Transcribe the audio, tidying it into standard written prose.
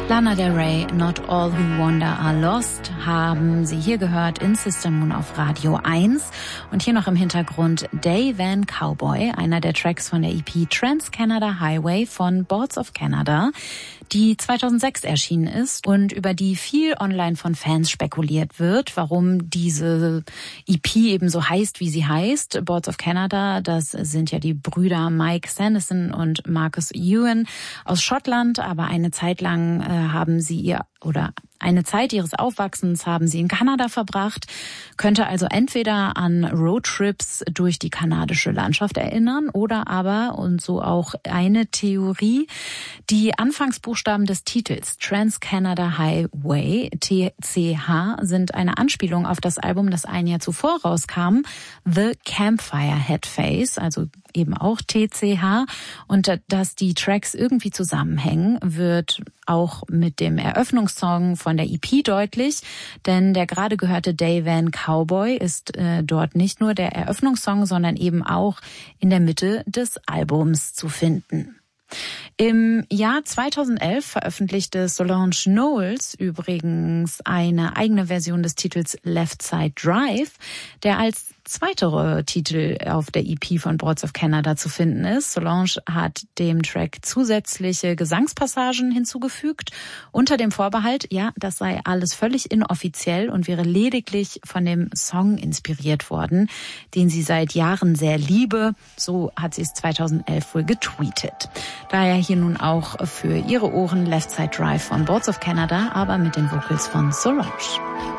Lana Del Rey, Not All Who Wander Are Lost, haben Sie hier gehört in Sister Moon auf Radio 1. Und hier noch im Hintergrund Day Van Cowboy, einer der Tracks von der EP Trans-Canada Highway von Boards of Canada, die 2006 erschienen ist und über die viel online von Fans spekuliert wird, warum diese EP eben so heißt, wie sie heißt. Boards of Canada, das sind ja die Brüder Mike Sanderson und Marcus Ewan aus Schottland, aber eine Zeit lang eine Zeit ihres Aufwachsens haben sie in Kanada verbracht, könnte also entweder an Roadtrips durch die kanadische Landschaft erinnern oder aber, und so auch eine Theorie, die Anfangsbuchstaben des Titels Trans-Canada Highway, TCH, sind eine Anspielung auf das Album, das ein Jahr zuvor rauskam, The Campfire Headface, also eben auch TCH, und dass die Tracks irgendwie zusammenhängen, wird auch mit dem Eröffnungssong von der EP deutlich, denn der gerade gehörte Day Van Cowboy ist dort nicht nur der Eröffnungssong, sondern eben auch in der Mitte des Albums zu finden. Im Jahr 2011 veröffentlichte Solange Knowles übrigens eine eigene Version des Titels Left Side Drive, der als zweiter Titel auf der EP von Boards of Canada zu finden ist. Solange hat dem Track zusätzliche Gesangspassagen hinzugefügt, unter dem Vorbehalt, ja, das sei alles völlig inoffiziell und wäre lediglich von dem Song inspiriert worden, den sie seit Jahren sehr liebe. So hat sie es 2011 wohl getweetet. Daher hier nun auch für Ihre Ohren Left Side Drive von Boards of Canada, aber mit den Vocals von Solange.